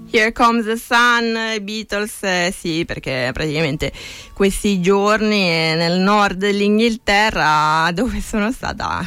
Here Comes the Sun, i Beatles, sì, perché praticamente questi giorni nel nord dell'Inghilterra, dove sono stata